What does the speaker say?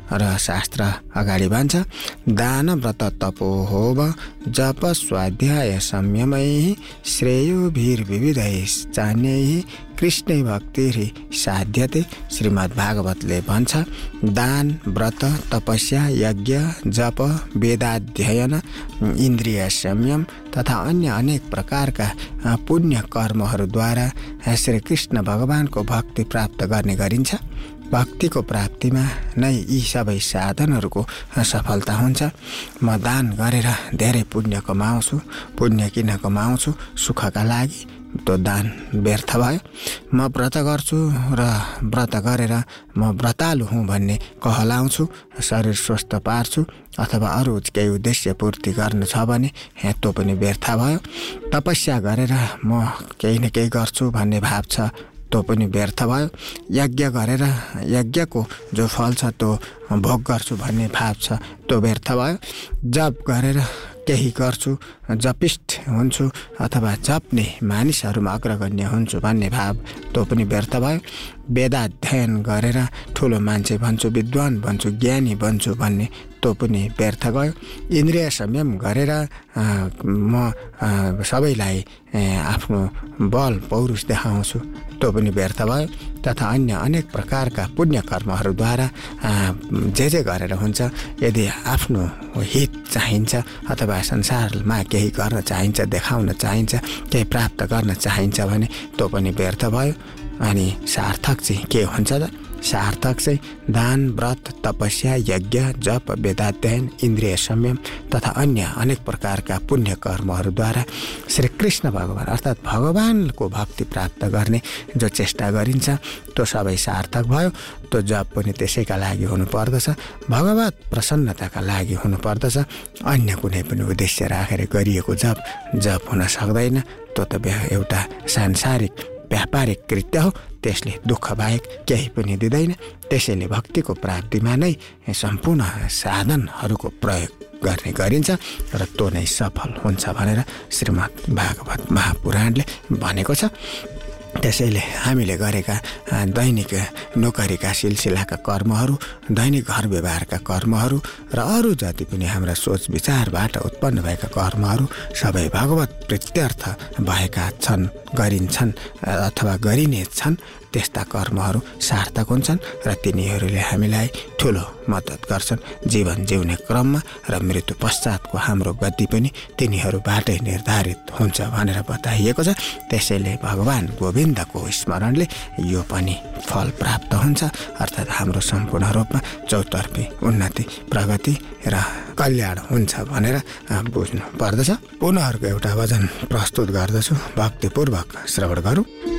र शास्त्र अगाडि भन्छ, दान व्रत तपो होव जप स्वाध्याय संयमै श्रेयो वीर विविधै चान्यै कृष्ण भक्ति साध्यते। श्रीमद् भागवतले भन्छ, दान व्रत तपस्या यज्ञ जप वेदाध्ययन इन्द्रिय संयम तथा अन्य अनेक प्रकारका पुण्य कर्महरूद्वारा श्री कृष्ण भगवानको भक्ति प्राप्त गर्ने गरिन्छ। भक्तिको प्राप्तिमा नै यी सबै साधनहरूको सफलता हुन्छ। म दान गरेर धेरै पुण्य कमाउँछु, पुण्य किन कमाउँछु? सुखका लागि। त्यो दान व्यर्थ भयो। म व्रत गर्छु र व्रत गरेर म व्रतालु हुँ भन्ने कहलाउँछु, शरीर स्वस्थ पार्छु अथवा अरू केही उद्देश्य पूर्ति गर्नु छ भने त्यो पनि व्यर्थ भयो। तपस्या गरेर म केही न केही गर्छु भन्ने भाव छ, त्यो पनि व्यर्थ भयो। यज्ञ गरेर यज्ञको जो फल छ त्यो भोग गर्छु भन्ने भाव छ, त्यो व्यर्थ भयो। जप गरेर केही गर्छु, जपिष्ठ हुन्छु अथवा जप्ने मानिसहरूमा अग्रगण्य हुन्छु भन्ने भाव, त्यो पनि व्यर्थ भयो। वेदाध्ययन गरेर ठुलो मान्छे बन्छु, विद्वान बन्छु, ज्ञानी बन्छु भन्ने, त्यो पनि व्यर्थ गयो। इन्द्रिय संयम गरेर म सबैलाई आफ्नो बल पौरुष देखाउँछु, त्यो पनि व्यर्थ भयो। तथा अन्य अनेक प्रकारका पुण्य कर्महरूद्वारा जे गरेर हुन्छ, यदि आफ्नो हित चाहिन्छ अथवा संसारमा केही गर्न चाहिन्छ, देखाउन चाहिन्छ, केही प्राप्त गर्न चाहिन्छ भने त्यो पनि व्यर्थ भयो। अनि सार्थक चाहिँ के हुन्छ त? सार्थक चाहिँ दान व्रत तपस्या यज्ञ जप वेदाध्ययन इन्द्रिय संयम तथा अन्य अनेक प्रकारका पुण्य कर्महरूद्वारा श्री कृष्ण भगवान अर्थात् भगवानको भक्ति प्राप्त गर्ने जो चेष्टा गरिन्छ त्यो सबै सार्थक भयो। त्यो जप पनि त्यसैका लागि हुनुपर्दछ, भगवत प्रसन्नताका लागि हुनुपर्दछ। अन्य कुनै पनि उद्देश्य राखेर गरिएको जप हुन सक्दैन। त्यो त एउटा सांसारिक व्यापारिक कृत्य हो, त्यसले दुःख बाहेक केही पनि दिँदैन। त्यसैले भक्तिको प्राप्तिमा नै सम्पूर्ण साधनहरूको प्रयोग गर्ने गरिन्छ र त्यो नै सफल हुन्छ भनेर श्रीमद् भागवत महापुराणले भनेको छ। त्यसैले हामीले गरेका दैनिक नोकरीका सिलसिलाका कर्महरू, दैनिक घर व्यवहारका कर्महरू र अरू जति पनि हाम्रा सोच विचारबाट उत्पन्न भएका कर्महरू सबै भगवत प्रीत्यर्थ भएका छन्, गरिन्छन् अथवा गरिनेछन्। त्यस्ता कर्महरू सार्थक हुन्छन् र तिनीहरूले हामीलाई ठुलो मद्दत गर्छन् जीवन जिउने क्रममा, र मृत्यु पश्चातको हाम्रो गति पनि तिनीहरूबाटै निर्धारित हुन्छ भनेर बताइएको छ। त्यसैले भगवान गोविन्दको स्मरणले यो पनि फल प्राप्त हुन्छ, अर्थात् हाम्रो सम्पूर्ण रूपमा चौतर्फी उन्नति प्रगति र कल्याण हुन्छ भनेर बुझ्नु पर्दछ। पुनः अर्को एउटा वचन प्रस्तुत गर्दछु, भक्तिपूर्वक श्रवण गरौँ।